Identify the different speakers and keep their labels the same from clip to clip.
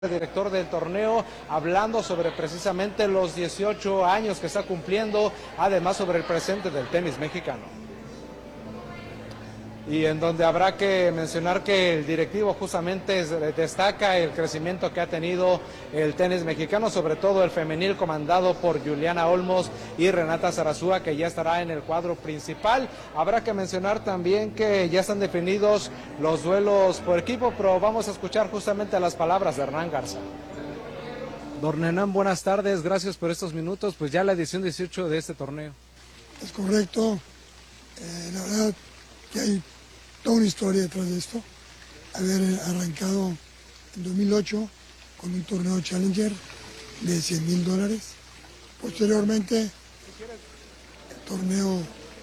Speaker 1: director del torneo, hablando sobre precisamente los 18 años que está cumpliendo, además sobre el presente del tenis mexicano. Y en donde habrá que mencionar que el directivo justamente destaca el crecimiento que ha tenido el tenis mexicano, sobre todo el femenil, comandado por Juliana Olmos y Renata Zarazúa, que ya estará en el cuadro principal. Habrá que mencionar también que ya están definidos los duelos por equipo, pero vamos a escuchar justamente las palabras de Hernán Garza. Don Hernán, buenas tardes, gracias por estos minutos, pues ya la edición 18 de este torneo.
Speaker 2: Es correcto, la verdad que hay toda una historia detrás de esto. Haber arrancado en 2008 con un torneo Challenger de $100,000. Posteriormente, el torneo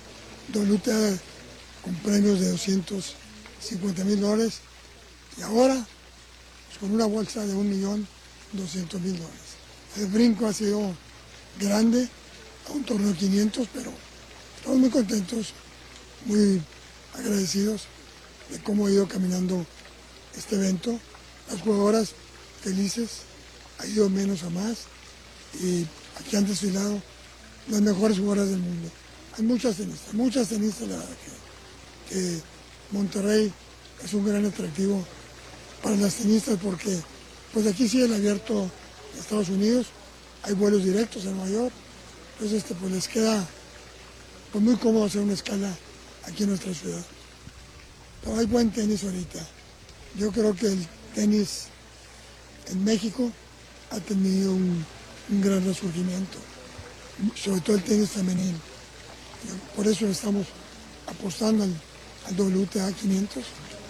Speaker 2: WTA con premios de $250,000. Y ahora, pues, con una bolsa de $1,200,000. El brinco ha sido grande a un torneo de 500, pero estamos muy contentos, muy agradecidos de cómo ha ido caminando este evento. Las jugadoras felices, ha ido menos a más, y aquí han desfilado las mejores jugadoras del mundo. Hay muchas tenistas, la verdad que Monterrey es un gran atractivo para las tenistas, porque pues aquí sigue el abierto de Estados Unidos, hay vuelos directos a Nueva York, entonces pues les queda pues muy cómodo hacer una escala aquí en nuestra ciudad. Pero hay buen tenis ahorita. Yo creo que el tenis en México ha tenido un gran resurgimiento, sobre todo el tenis femenino. Por eso estamos apostando al WTA 500.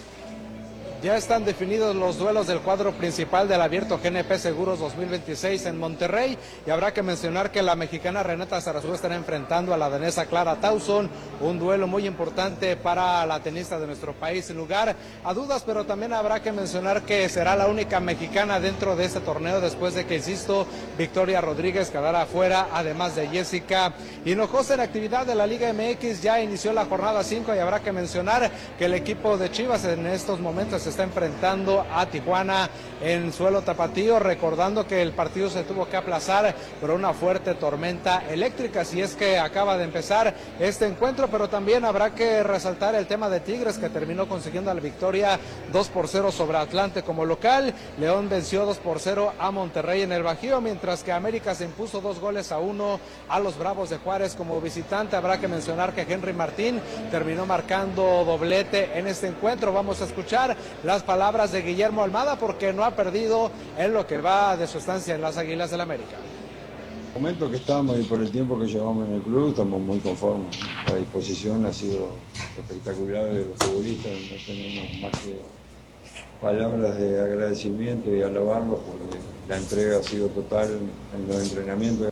Speaker 1: Ya están definidos los duelos del cuadro principal del Abierto GNP Seguros 2026 en Monterrey, y habrá que mencionar que la mexicana Renata Zarazúa estará enfrentando a la danesa Clara Tauson, un duelo muy importante para la tenista de nuestro país, sin lugar a dudas, pero también habrá que mencionar que será la única mexicana dentro de este torneo, después de que, insisto, Victoria Rodríguez quedará afuera, además de Jessica Hinojosa. En actividad de la Liga MX ya inició la jornada 5, y habrá que mencionar que el equipo de Chivas en estos momentos está enfrentando a Tijuana en suelo tapatío, recordando que el partido se tuvo que aplazar por una fuerte tormenta eléctrica, si es que acaba de empezar este encuentro. Pero también habrá que resaltar el tema de Tigres, que terminó consiguiendo la victoria 2-0 sobre Atlante como local. León venció 2-0 a Monterrey en el Bajío, mientras que América se impuso 2-1 a los Bravos de Juárez como visitante. Habrá que mencionar que Henry Martín terminó marcando doblete en este encuentro. Vamos a escuchar las palabras de Guillermo Almada, porque no ha perdido en lo que va de su estancia en las Águilas del América.
Speaker 3: En el momento que estamos y por el tiempo que llevamos en el club, estamos muy conformes. La disposición ha sido espectacular de los futbolistas, no tenemos más que palabras de agradecimiento y alabarlos, porque la entrega ha sido total en los entrenamientos.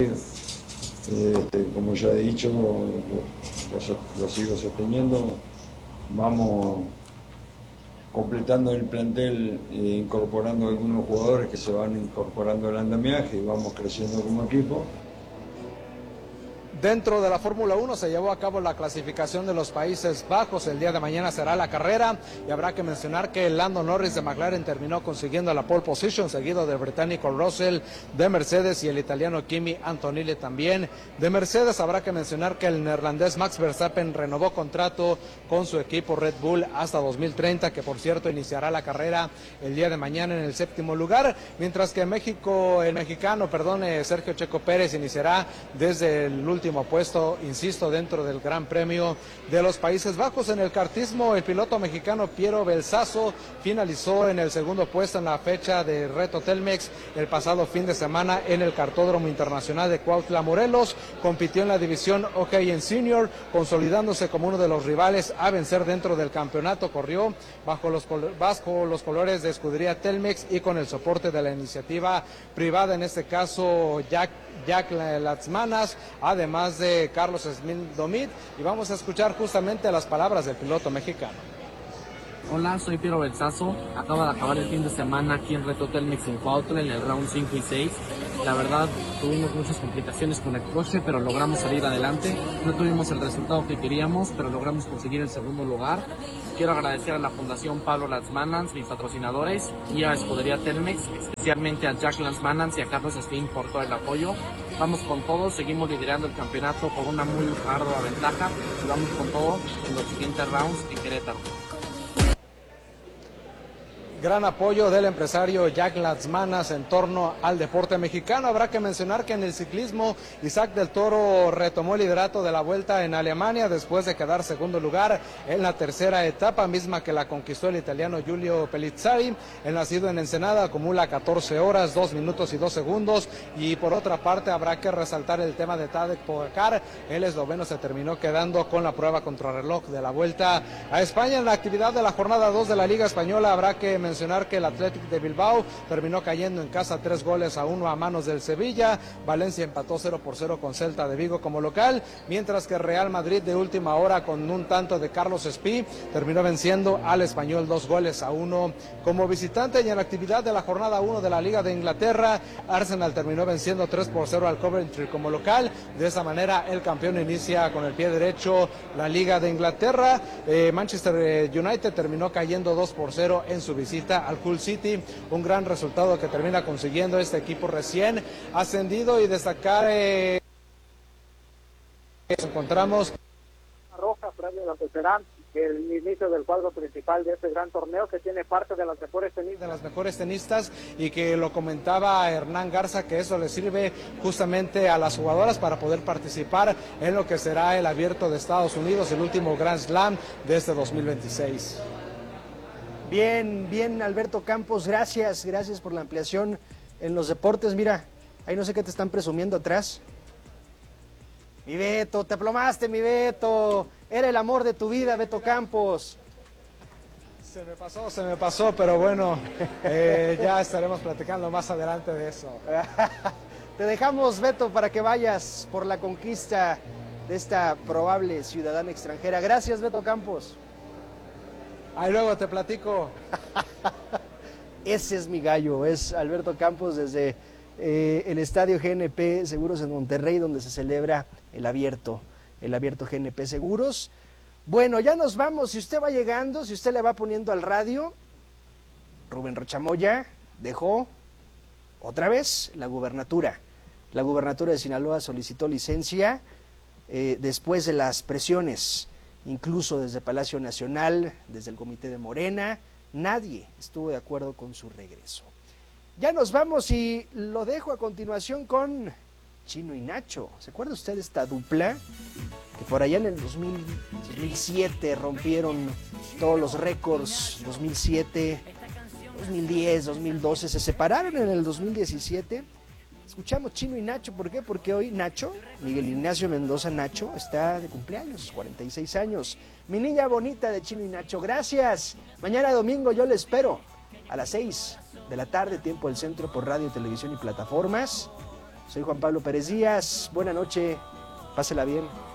Speaker 3: Como ya he dicho, lo sigo sosteniendo, vamos completando el plantel e incorporando algunos jugadores que se van incorporando al andamiaje, y vamos creciendo como equipo.
Speaker 1: Dentro de la Fórmula 1 se llevó a cabo la clasificación de los Países Bajos. El día de mañana será la carrera, y habrá que mencionar que Lando Norris de McLaren terminó consiguiendo la pole position, seguido del británico Russell de Mercedes y el italiano Kimi Antonelli también de Mercedes. Habrá que mencionar que el neerlandés Max Verstappen renovó contrato con su equipo Red Bull hasta 2030, que por cierto iniciará la carrera el día de mañana en el 7º lugar, mientras que Sergio Checo Pérez iniciará desde el último puesto, insisto, dentro del Gran Premio de los Países Bajos. En el kartismo, el piloto mexicano Piero Belsazo finalizó en el 2º puesto en la fecha de Reto Telmex el pasado fin de semana en el Kartódromo Internacional de Cuautla, Morelos. Compitió en la división OK en Senior, consolidándose como uno de los rivales a vencer dentro del campeonato. Corrió bajo los colores de Escudería Telmex y con el soporte de la iniciativa privada, en este caso Jack Latzmanas, además de Carlos Smith Domit, y vamos a escuchar justamente las palabras del piloto mexicano.
Speaker 4: Hola, soy Piero Belsazo. Acaba de acabar el fin de semana aquí en Reto Telmex en Cuautla en el round 5 y 6. La verdad, tuvimos muchas complicaciones con el coche, pero logramos salir adelante. No tuvimos el resultado que queríamos, pero logramos conseguir el segundo lugar. Quiero agradecer a la Fundación Pablo Lanzmanans, mis patrocinadores, y a Escudería Telmex, especialmente a Jack Lanzmanans y a Carlos Slim por todo el apoyo. Vamos con todo, seguimos liderando el campeonato por una muy ardua ventaja y vamos con todo en los siguientes rounds en Querétaro.
Speaker 1: Gran apoyo del empresario Jack Lanzmanans en torno al deporte mexicano. Habrá que mencionar que en el ciclismo Isaac del Toro retomó el liderato de la Vuelta en Alemania después de quedar segundo lugar en la tercera etapa, misma que la conquistó el italiano Giulio Pellizzari. El nacido en Ensenada acumula 14 horas, 2 minutos y 2 segundos. Y por otra parte habrá que resaltar el tema de Tadej Pogačar. El esloveno se terminó quedando con la prueba contrarreloj de la Vuelta a España. En la actividad de la jornada 2 de la Liga Española habrá que mencionar que el Athletic de Bilbao terminó cayendo en casa 3-1 a manos del Sevilla. Valencia empató 0-0 con Celta de Vigo como local, mientras que Real Madrid de última hora con un tanto de Carlos Espí terminó venciendo al Español 2-1 como visitante. Y en la actividad de la jornada 1 de la Liga de Inglaterra, Arsenal terminó venciendo 3-0 al Coventry como local. De esa manera el campeón inicia con el pie derecho la Liga de Inglaterra. Manchester United terminó cayendo 2-0 en su visita al Hull City, un gran resultado que termina consiguiendo este equipo recién ascendido. Y destacar encontramos
Speaker 5: roja previo a lo que será el inicio del cuadro principal de este gran torneo, que tiene parte de las mejores tenistas,
Speaker 1: y que lo comentaba Hernán Garza, que eso le sirve justamente a las jugadoras para poder participar en lo que será el Abierto de Estados Unidos, el último Grand Slam de este 2026.
Speaker 6: Bien, Alberto Campos, gracias por la ampliación en los deportes. Mira, ahí no sé qué te están presumiendo atrás. Mi Beto, te aplomaste, mi Beto. Era el amor de tu vida, Beto Campos.
Speaker 1: Se me pasó, pero bueno, ya estaremos platicando más adelante de eso.
Speaker 6: Te dejamos, Beto, para que vayas por la conquista de esta probable ciudadana extranjera. Gracias, Beto Campos.
Speaker 1: Ahí luego te platico.
Speaker 6: Ese es mi gallo, es Alberto Campos desde el estadio GNP Seguros en Monterrey, donde se celebra el abierto GNP Seguros. Bueno, ya nos vamos. Si usted va llegando, si usted le va poniendo al radio, Rubén Rochamoya dejó otra vez la gubernatura. La gubernatura de Sinaloa solicitó licencia después de las presiones, incluso desde Palacio Nacional, desde el Comité de Morena. Nadie estuvo de acuerdo con su regreso. Ya nos vamos y lo dejo a continuación con Chino y Nacho. ¿Se acuerda usted de esta dupla? Que por allá en el 2007 rompieron todos los récords. 2007, 2010, 2012. Se separaron en el 2017. Escuchamos Chino y Nacho. ¿Por qué? Porque hoy Nacho, Miguel Ignacio Mendoza Nacho, está de cumpleaños, 46 años. Mi niña bonita de Chino y Nacho, gracias. Mañana domingo yo le espero a las 6 de la tarde, tiempo del centro, por radio, televisión y plataformas. Soy Juan Pablo Pérez Díaz. Buena noche, pásela bien.